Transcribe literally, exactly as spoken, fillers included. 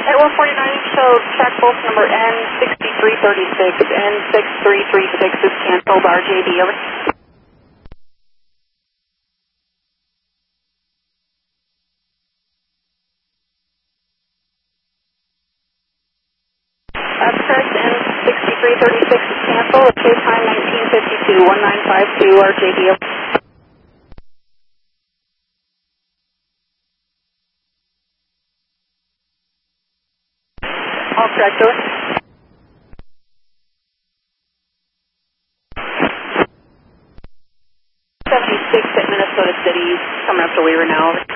At one forty-nine, show track both number N sixty-three thirty-six and six three three six is canceled, R J D, over. That's correct, N sixty-three thirty-six is canceled, okay, time nineteen fifty-two, one nine five two, R J D, over. All correct, over. seventy-six at Minnesota City, coming up to Weaver now, over.